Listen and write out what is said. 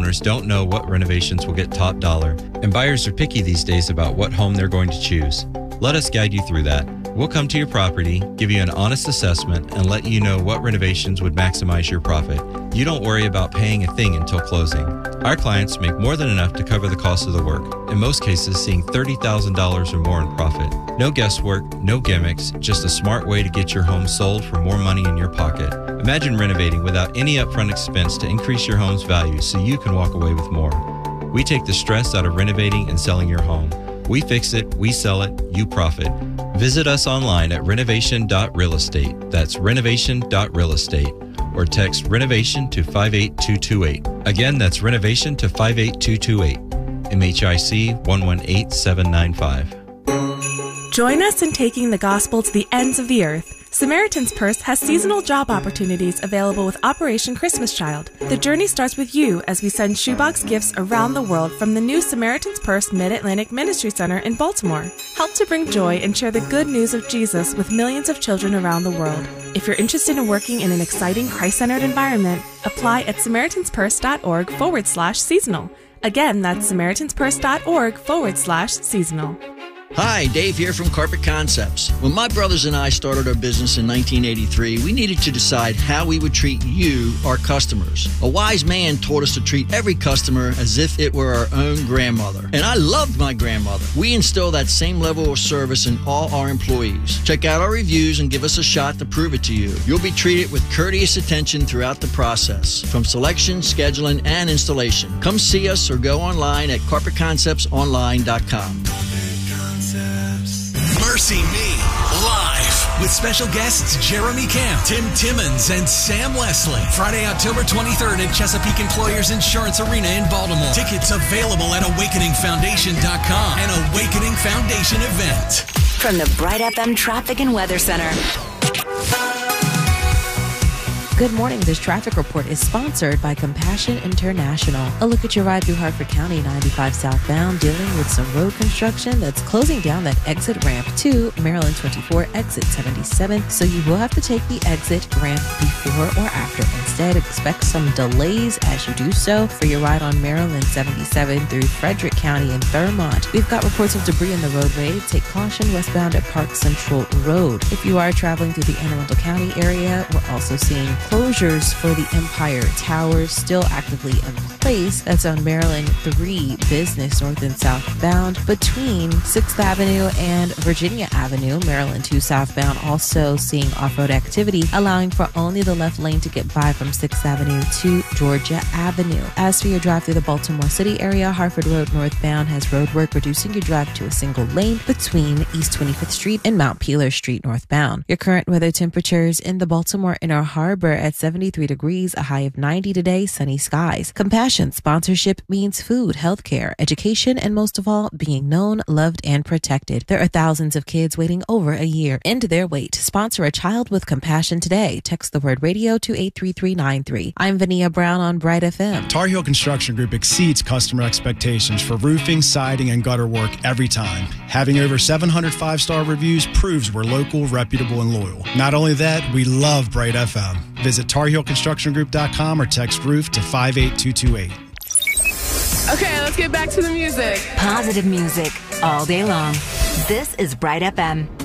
homeowners don't know what renovations will get top dollar, and buyers are picky these days about what home they're going to choose. Let us guide you through that. We'll come to your property, give you an honest assessment, and let you know what renovations would maximize your profit. You don't worry about paying a thing until closing. Our clients make more than enough to cover the cost of the work, in most cases seeing $30,000 or more in profit. No guesswork, no gimmicks, just a smart way to get your home sold for more money in your pocket. Imagine renovating without any upfront expense to increase your home's value so you can walk away with more. We take the stress out of renovating and selling your home. We fix it, we sell it, you profit. Visit us online at renovation.realestate. That's renovation.realestate. Or text renovation to 58228. Again, that's renovation to 58228. MHIC 118795. Join us in taking the gospel to the ends of the earth. Samaritan's Purse has seasonal job opportunities available with Operation Christmas Child. The journey starts with you as we send shoebox gifts around the world from the new Samaritan's Purse Mid-Atlantic Ministry Center in Baltimore. Help to bring joy and share the good news of Jesus with millions of children around the world. If you're interested in working in an exciting Christ-centered environment, apply at SamaritansPurse.org/seasonal. Again, that's SamaritansPurse.org/seasonal. Hi, Dave here from Carpet Concepts. When my brothers and I started our business in 1983, we needed to decide how we would treat you, our customers. A wise man taught us to treat every customer as if it were our own grandmother. And I loved my grandmother. We instill that same level of service in all our employees. Check out our reviews and give us a shot to prove it to you. You'll be treated with courteous attention throughout the process, from selection, scheduling, and installation. Come see us or go online at carpetconceptsonline.com. Mercy Me, live with special guests Jeremy Camp, Tim Timmons, and Sam Leslie. Friday, October 23rd at Chesapeake Employers Insurance Arena in Baltimore. Tickets available at awakeningfoundation.com. An Awakening Foundation event. From the Bright FM Traffic and Weather Center. Good morning. This traffic report is sponsored by Compassion International. A look at your ride through Hartford County 95 southbound, dealing with some road construction that's closing down that exit ramp to Maryland 24 exit 77. So you will have to take the exit ramp before or after. Instead, expect some delays as you do so for your ride on Maryland 77 through Frederick County and Thurmont. We've got reports of debris in the roadway. Take caution westbound at Park Central Road. If you are traveling through the Anne Arundel County area, we're also seeing closures for the Empire Tower still actively in place. That's on Maryland 3 Business north and southbound between 6th Avenue and Virginia Avenue. Maryland 2 southbound also seeing off-road activity, allowing for only the left lane to get by from 6th Avenue to Georgia Avenue. As for your drive through the Baltimore City area, Hartford Road northbound has road work, reducing your drive to a single lane between East 25th Street and Mount Peeler Street northbound. Your current weather temperatures in the Baltimore Inner Harbor at 73 degrees, a high of 90 today, sunny skies. Compassion sponsorship means food, healthcare, education, and most of all, being known, loved, and protected. There are thousands of kids waiting over a year into their wait. Sponsor a child with compassion today. Text the word radio to 83393. I'm Vania Brown on Bright FM. Tar Heel Construction Group exceeds customer expectations for roofing, siding, and gutter work every time. Having over 700 5-star reviews proves we're local, reputable, and loyal. Not only that, we love Bright FM. Visit TarHeelConstructionGroup.com or text roof to 58228. Okay, let's get back to the music. Positive music all day long. This is Bright FM.